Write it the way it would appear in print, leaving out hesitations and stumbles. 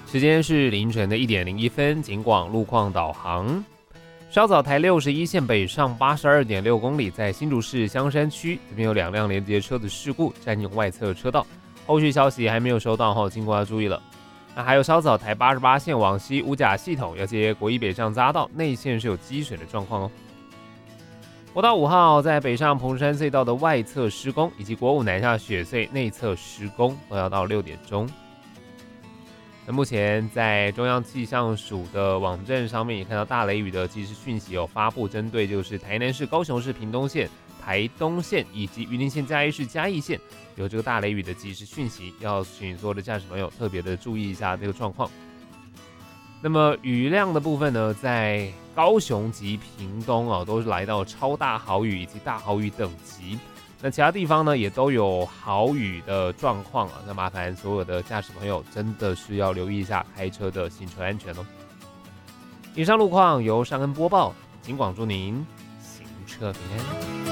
时间是凌晨的1:01，警广路况导航。稍早台61线北上82.6公里，在新竹市香山区这边有2辆连接车的事故，占用外侧车道。后续消息还没有收到后，经过要注意了。那还有稍早台88线往西五甲系统要接国一北上匝道，内线是有积水的状况哦。国道5号在北上彭山隧道的外侧施工，以及国5南下雪隧内侧施工，都要到6点钟。那目前在中央气象署的网站上面也看到大雷雨的即时讯息有发布，针对就是台南市、高雄市屏东县、台东县以及云林县嘉义市嘉义县有这个大雷雨的即时讯息，要请所有的驾驶朋友特别的注意一下这个状况。那么雨量的部分呢，在高雄及屏东都是来到超大豪雨以及大豪雨等级。那其他地方呢，也都有豪雨的状况那麻烦所有的驾驶朋友真的是要留意一下开车的行车安全哦。以上路况由尚恩播报，警广祝您行车平安。